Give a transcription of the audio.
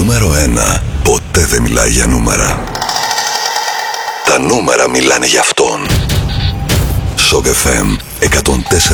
νούμερο 1 ποτέ δεν μιλάει για νούμερα. Τα νούμερα μιλάνε για αυτόν. Shock FM 104,8.